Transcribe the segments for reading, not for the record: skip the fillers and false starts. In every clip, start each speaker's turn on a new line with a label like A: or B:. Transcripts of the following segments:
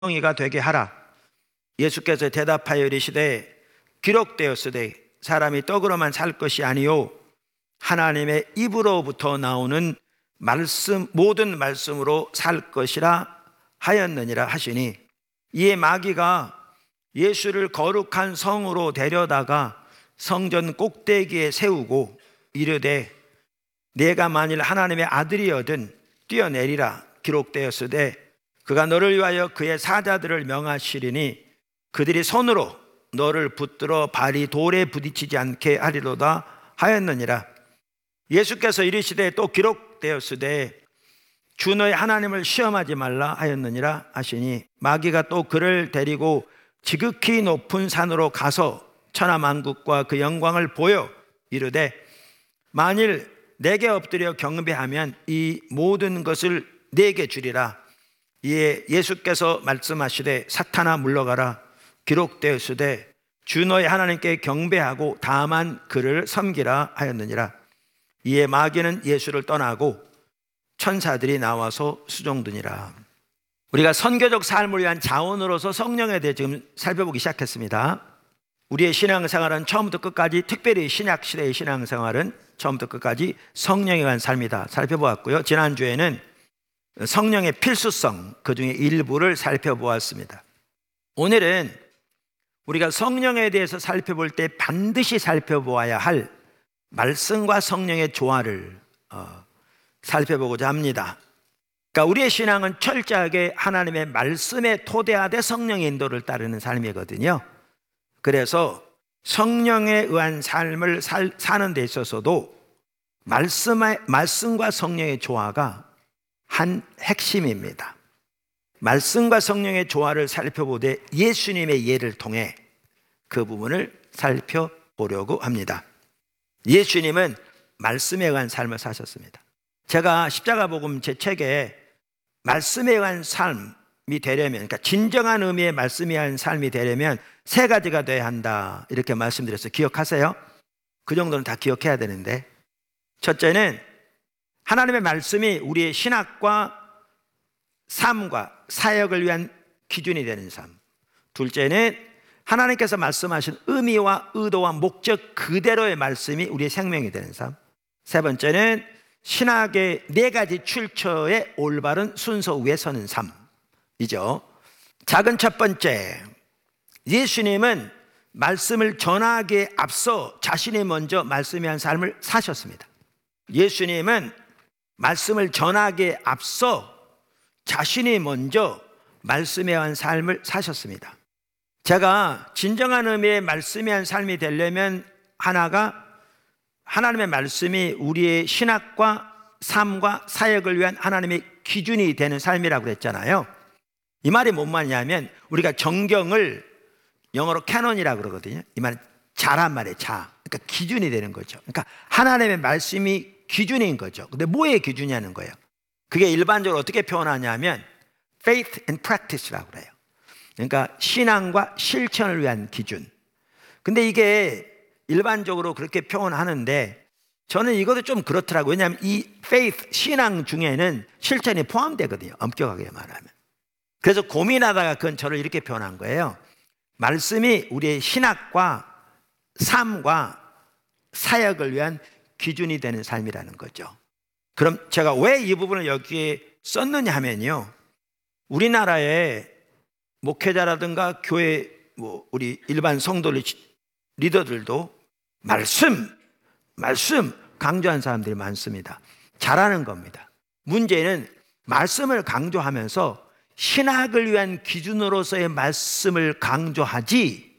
A: 성령이가 되게 하라. 예수께서 대답하여 이르시되 기록되었으되 사람이 떡으로만 살 것이 아니요 하나님의 입으로부터 나오는 말씀, 모든 말씀으로 살 것이라 하였느니라 하시니, 이에 마귀가 예수를 거룩한 성으로 데려다가 성전 꼭대기에 세우고 이르되 내가 만일 하나님의 아들이거든 뛰어내리라. 기록되었으되 그가 너를 위하여 그의 사자들을 명하시리니 그들이 손으로 너를 붙들어 발이 돌에 부딪히지 않게 하리로다 하였느니라. 예수께서 이르시되 또 기록되었으되 주 너의 하나님을 시험하지 말라 하였느니라 하시니, 마귀가 또 그를 데리고 지극히 높은 산으로 가서 천하만국과 그 영광을 보여 이르되 만일 내게 엎드려 경배하면 이 모든 것을 내게 주리라. 이에 예수께서 말씀하시되 사탄아 물러가라. 기록되었으되 주 너의 하나님께 경배하고 다만 그를 섬기라 하였느니라. 이에 마귀는 예수를 떠나고 천사들이 나와서 수종드니라. 우리가 선교적 삶을 위한 자원으로서 성령에 대해 지금 살펴보기 시작했습니다. 우리의 신앙생활은 처음부터 끝까지, 특별히 신약시대의 신앙생활은 처음부터 끝까지 성령에 관한 삶이다 살펴보았고요. 지난주에는 성령의 필수성, 그 중에 일부를 살펴보았습니다. 오늘은 우리가 성령에 대해서 살펴볼 때 반드시 살펴보아야 할 말씀과 성령의 조화를 살펴보고자 합니다. 그러니까 우리의 신앙은 철저하게 하나님의 말씀에 토대하되 성령의 인도를 따르는 삶이거든요. 그래서 성령에 의한 삶을 사는 데 있어서도 말씀과 성령의 조화가 한 핵심입니다. 말씀과 성령의 조화를 살펴보되 예수님의 예를 통해 그 부분을 살펴보려고 합니다. 예수님은 말씀에 의한 삶을 사셨습니다. 제가 십자가복음 제 책에 말씀에 의한 삶이 되려면, 그러니까 진정한 의미의 말씀에 의한 삶이 되려면 세 가지가 돼야 한다 이렇게 말씀드렸어요. 기억하세요? 그 정도는 다 기억해야 되는데, 첫째는 하나님의 말씀이 우리의 신학과 삶과 사역을 위한 기준이 되는 삶. 둘째는 하나님께서 말씀하신 의미와 의도와 목적 그대로의 말씀이 우리의 생명이 되는 삶. 세 번째는 신학의 네 가지 출처의 올바른 순서 위에 서는 삶이죠. 작은 첫 번째, 예수님은 말씀을 전하기에 앞서 자신이 먼저 말씀에 한 삶을 사셨습니다. 예수님은 말씀을 전하기에 앞서 자신이 먼저 말씀에 한 삶을 사셨습니다. 제가 진정한 의미의 말씀에 한 삶이 되려면 하나가 하나님의 말씀이 우리의 신학과 삶과 사역을 위한 하나님의 기준이 되는 삶이라고 그랬잖아요. 이 말이 뭔 말이냐면 우리가 정경을 영어로 캐논이라고 그러거든요. 이 말은 자란 말이에요. 자. 그러니까 기준이 되는 거죠. 그러니까 하나님의 말씀이 기준인 거죠. 근데 뭐의 기준이냐는 거예요. 그게 일반적으로 어떻게 표현하냐면 faith and practice라고 그래요. 그러니까 신앙과 실천을 위한 기준. 근데 이게 일반적으로 그렇게 표현하는데 저는 이것도 좀 그렇더라고요. 왜냐하면 이 faith, 신앙 중에는 실천이 포함되거든요. 엄격하게 말하면. 그래서 고민하다가 그건 저를 이렇게 표현한 거예요. 말씀이 우리의 신학과 삶과 사역을 위한 기준이 되는 삶이라는 거죠. 그럼 제가 왜 이 부분을 여기에 썼느냐 하면요, 우리나라의 목회자라든가 교회 우리 일반 성도 리더들도 말씀 강조한 사람들이 많습니다. 잘하는 겁니다. 문제는 말씀을 강조하면서 신학을 위한 기준으로서의 말씀을 강조하지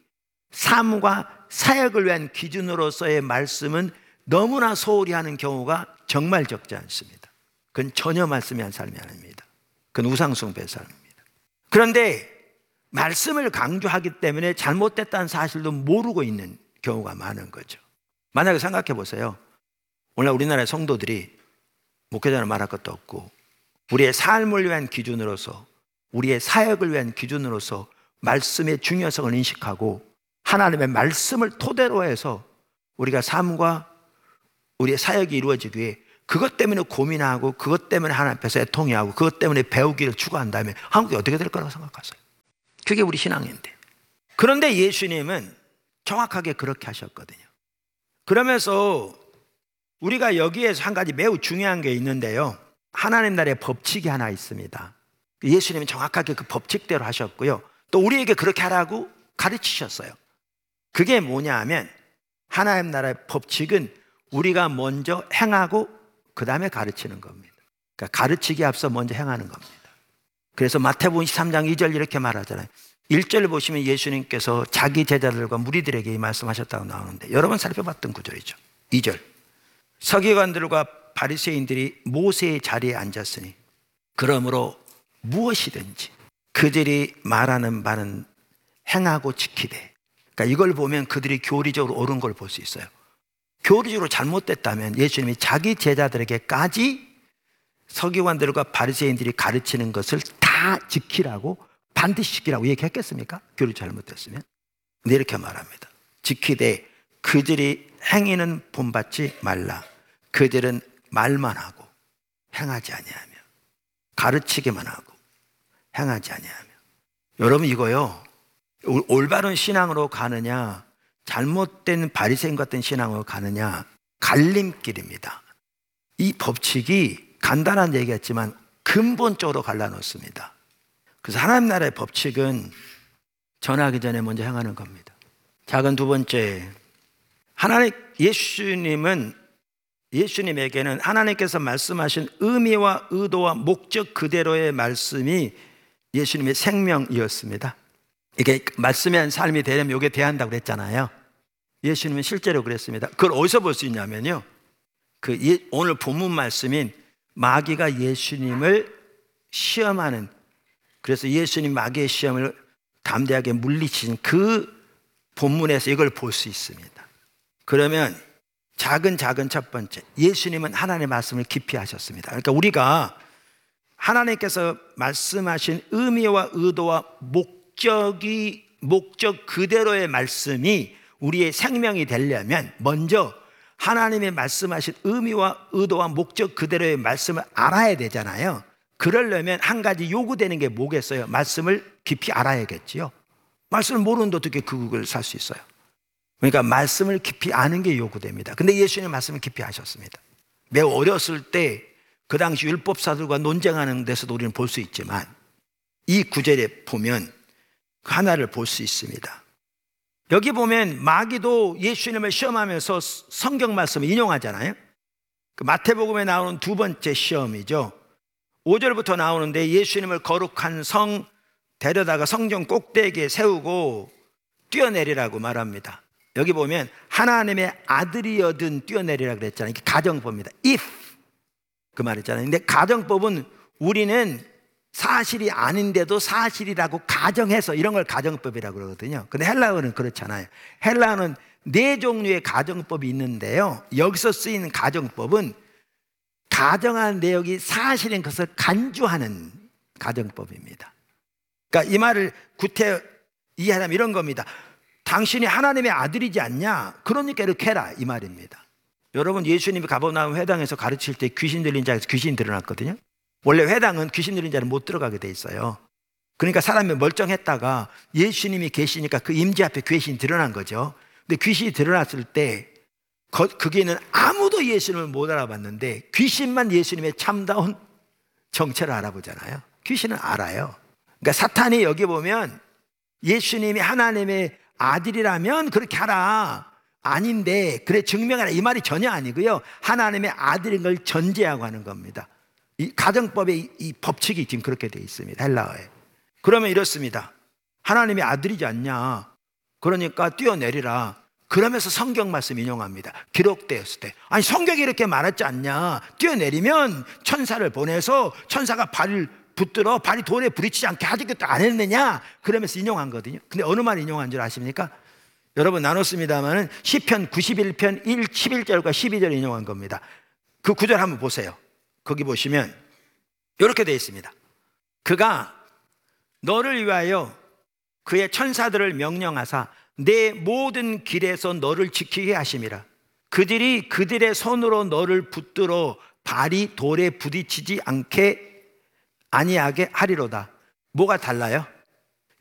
A: 삶과 사역을 위한 기준으로서의 말씀은 너무나 소홀히 하는 경우가 정말 적지 않습니다. 그건 전혀 말씀이 한 삶이 아닙니다. 그건 우상숭배의 삶입니다. 그런데 말씀을 강조하기 때문에 잘못됐다는 사실도 모르고 있는 경우가 많은 거죠. 만약에 생각해 보세요. 오늘 우리나라의 성도들이 목회자는 말할 것도 없고 우리의 삶을 위한 기준으로서 우리의 사역을 위한 기준으로서 말씀의 중요성을 인식하고 하나님의 말씀을 토대로 해서 우리가 삶과 우리의 사역이 이루어지기 위해 그것 때문에 고민하고 그것 때문에 하나님 앞에서 애통해하고 그것 때문에 배우기를 추구한다면 한국이 어떻게 될 거라고 생각하세요? 그게 우리 신앙인데. 그런데 예수님은 정확하게 그렇게 하셨거든요. 그러면서 우리가 여기에서 한 가지 매우 중요한 게 있는데요, 하나님 나라의 법칙이 하나 있습니다. 예수님은 정확하게 그 법칙대로 하셨고요, 또 우리에게 그렇게 하라고 가르치셨어요. 그게 뭐냐 하면, 하나님 나라의 법칙은 우리가 먼저 행하고 그 다음에 가르치는 겁니다. 그러니까 가르치기 앞서 먼저 행하는 겁니다. 그래서 마태복음 23장 2절 이렇게 말하잖아요. 1절 보시면 예수님께서 자기 제자들과 무리들에게 말씀하셨다고 나오는데, 여러 번 살펴봤던 구절이죠. 2절, 서기관들과 바리새인들이 모세의 자리에 앉았으니 그러므로 무엇이든지 그들이 말하는 바는 행하고 지키되. 그러니까 이걸 보면 그들이 교리적으로 옳은 걸 볼 수 있어요. 교리적으로 잘못됐다면 예수님이 자기 제자들에게까지 서기관들과 바리새인들이 가르치는 것을 다 지키라고, 반드시 지키라고 얘기했겠습니까? 교리 잘못됐으면. 근데 이렇게 말합니다. 지키되 그들이 행위는 본받지 말라. 그들은 말만 하고 행하지 아니하며, 가르치기만 하고 행하지 아니하며. 여러분, 이거요, 올바른 신앙으로 가느냐 잘못된 바리새인 같은 신앙으로 가느냐, 갈림길입니다. 이 법칙이 간단한 얘기였지만 근본적으로 갈라놓습니다. 그래서 하나님 나라의 법칙은 전하기 전에 먼저 행하는 겁니다. 작은 두 번째, 예수님에게는 하나님께서 말씀하신 의미와 의도와 목적 그대로의 말씀이 예수님의 생명이었습니다. 이게 말씀이 한 삶이 되려면 이게 돼야 한다고 그랬잖아요. 예수님은 실제로 그랬습니다. 그걸 어디서 볼 수 있냐면요, 오늘 본문 말씀인 마귀가 예수님을 시험하는, 그래서 예수님 마귀의 시험을 담대하게 물리친 그 본문에서 이걸 볼 수 있습니다. 그러면 작은 첫 번째, 예수님은 하나님의 말씀을 깊이 하셨습니다. 그러니까 우리가 하나님께서 말씀하신 의미와 의도와 목적 그대로의 말씀이 우리의 생명이 되려면 먼저 하나님의 말씀하신 의미와 의도와 목적 그대로의 말씀을 알아야 되잖아요. 그러려면 한 가지 요구되는 게 뭐겠어요? 말씀을 깊이 알아야겠지요. 말씀을 모르는데 어떻게 그걸 살 수 있어요? 그러니까 말씀을 깊이 아는 게 요구됩니다. 근데 예수님 말씀을 깊이 아셨습니다. 매우 어렸을 때 그 당시 율법사들과 논쟁하는 데서도 우리는 볼 수 있지만, 이 구절에 보면 하나를 볼 수 있습니다. 여기 보면 마귀도 예수님을 시험하면서 성경 말씀을 인용하잖아요. 그 마태복음에 나오는 두 번째 시험이죠. 5절부터 나오는데, 예수님을 거룩한 성 데려다가 성전 꼭대기에 세우고 뛰어내리라고 말합니다. 여기 보면 하나님의 아들이여든 뛰어내리라 그랬잖아요. 이게 가정법입니다. if 그 말이잖아요. 근데 가정법은 우리는 사실이 아닌데도 사실이라고 가정해서 이런 걸 가정법이라고 그러거든요. 근데 헬라어는 그렇잖아요. 헬라어는 네 종류의 가정법이 있는데요, 여기서 쓰이는 가정법은 가정한 내용이 사실인 것을 간주하는 가정법입니다. 그러니까 이 말을 구태 이해하면 이런 겁니다. 당신이 하나님의 아들이지 않냐? 그러니까 이렇게 해라, 이 말입니다. 여러분, 예수님이 가버나움 회당에서 가르칠 때 귀신 들린 자에서 귀신이 드러났거든요. 원래 회당은 귀신 들린 자는 못 들어가게 돼 있어요. 그러니까 사람이 멀쩡했다가 예수님이 계시니까 그 임재 앞에 귀신이 드러난 거죠. 근데 귀신이 드러났을 때 거기에는 아무도 예수님을 못 알아봤는데 귀신만 예수님의 참다운 정체를 알아보잖아요. 귀신은 알아요. 그러니까 사탄이 여기 보면 예수님이 하나님의 아들이라면 그렇게 하라, 아닌데 그래 증명하라, 이 말이 전혀 아니고요, 하나님의 아들인 걸 전제하고 하는 겁니다. 이 가정법의 이 법칙이 지금 그렇게 되어 있습니다, 헬라어에. 그러면 이렇습니다. 하나님의 아들이지 않냐, 그러니까 뛰어내리라. 그러면서 성경 말씀 인용합니다. 기록되었을 때, 아니 성경이 이렇게 말하지 않냐, 뛰어내리면 천사를 보내서 천사가 발을 붙들어 발이 돌에 부딪히지 않게 하지도 안 했느냐, 그러면서 인용한 거거든요. 근데 어느 말 인용한 줄 아십니까? 여러분 나눴습니다만 시편 91편 11절과 12절 인용한 겁니다. 그 구절 한번 보세요. 거기 보시면 이렇게 되어 있습니다. 그가 너를 위하여 그의 천사들을 명령하사 내 모든 길에서 너를 지키게 하심이라. 그들이 그들의 손으로 너를 붙들어 발이 돌에 부딪히지 않게 아니하게 하리로다. 뭐가 달라요?